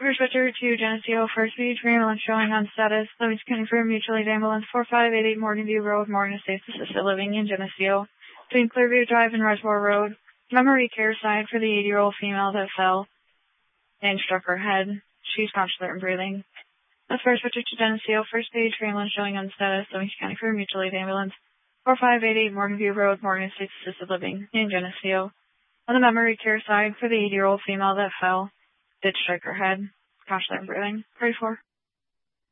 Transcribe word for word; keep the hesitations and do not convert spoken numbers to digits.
First switcher to Geneseo, first speed, ambulance showing on status. Living confirmed mutual aid ambulance four five eight eight Morgan View Road, Morgan Estates assisted living in Geneseo. Between Clearview Drive and Reservoir Road. Memory care side for the eighty-year-old female that fell and struck her head. She's conscious and breathing. The first switcher to Geneseo, first page, ambulance showing on status. Living County for mutual aid ambulance four five eight eight Morgan View Road, Morgan Estates assisted living in Geneseo. On the memory care side for the eighty-year-old female that fell, did strike her head. Conscious and breathing. thirty-four.